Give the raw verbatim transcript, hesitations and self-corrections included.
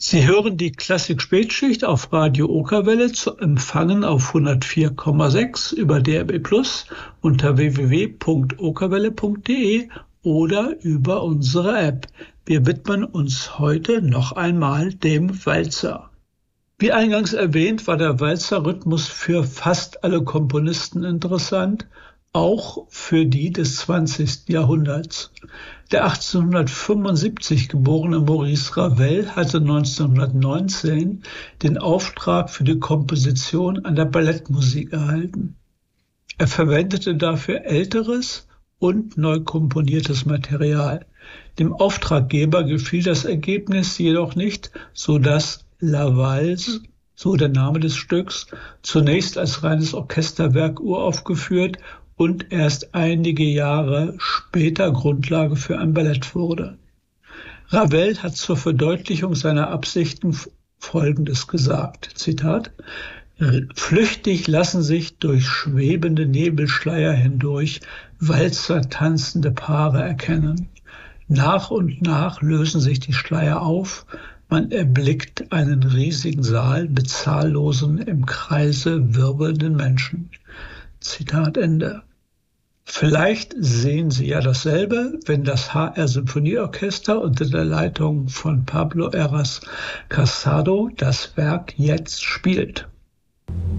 Sie hören die Klassik-Spätschicht auf Radio Okerwelle, zu empfangen auf hundertvier Komma sechs über D A B plus, unter w w w punkt okerwelle punkt de oder über unsere App. Wir widmen uns heute noch einmal dem Walzer. Wie eingangs erwähnt, war der Walzer-Rhythmus für fast alle Komponisten interessant, auch für die des zwanzigsten Jahrhunderts. Der achtzehnhundertfünfundsiebzig geborene Maurice Ravel hatte neunzehnhundertneunzehn den Auftrag für die Komposition einer Ballettmusik erhalten. Er verwendete dafür älteres und neu komponiertes Material. Dem Auftraggeber gefiel das Ergebnis jedoch nicht, so dass La Valse, so der Name des Stücks, zunächst als reines Orchesterwerk uraufgeführt und erst einige Jahre später Grundlage für ein Ballett wurde. Ravel hat zur Verdeutlichung seiner Absichten Folgendes gesagt, Zitat: Flüchtig lassen sich durch schwebende Nebelschleier hindurch Walzer tanzende Paare erkennen. Nach und nach lösen sich die Schleier auf, man erblickt einen riesigen Saal mit zahllosen, im Kreise wirbelnden Menschen. Zitat Ende. Vielleicht sehen Sie ja dasselbe, wenn das H R Symphonieorchester unter der Leitung von Pablo Heras Casado das Werk jetzt spielt.